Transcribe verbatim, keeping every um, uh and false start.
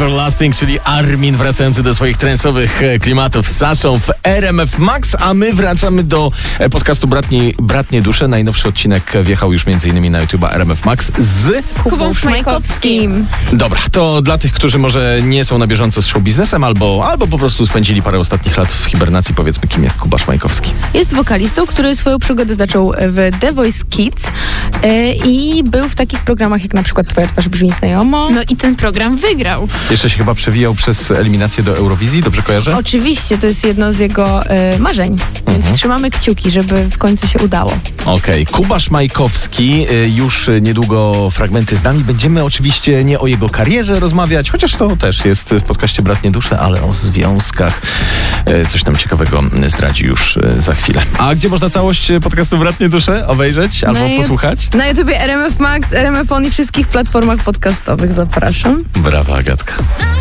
Everlasting, czyli Armin wracający do swoich trance'owych klimatów z Saszą w R M F Max, a my wracamy do podcastu Bratnie, Bratnie Dusze. Najnowszy odcinek wjechał już między innymi na YouTube'a R M F Max z Kubą Szmajkowskim. Dobra, to dla tych, którzy może nie są na bieżąco z show biznesem albo, albo po prostu spędzili parę ostatnich lat w hibernacji, powiedzmy, kim jest Kuba Szmajkowski. Jest wokalistą, który swoją przygodę zaczął w The Voice Kids yy, i był w takich programach jak na przykład Twoja twarz brzmi znajomo. No i ten program wygrał. Jeszcze się chyba przewijał przez eliminację do Eurowizji, dobrze kojarzę? Oczywiście, to jest jedno z jego yy, marzeń, więc Mhm. trzymamy kciuki, żeby w końcu się udało. Okej, okay. Kuba Szmajkowski, y, już niedługo fragmenty z nami. Będziemy oczywiście nie o jego karierze rozmawiać, chociaż to też jest w podcaście Bratnie Dusze, ale o związkach. Y, coś tam ciekawego zdradzi już y, za chwilę. A gdzie można całość podcastu Bratnie Dusze obejrzeć albo Na posłuchać? Na YouTubie R M F Max, R M F On i wszystkich platformach podcastowych zapraszam. Brawa, Agatka.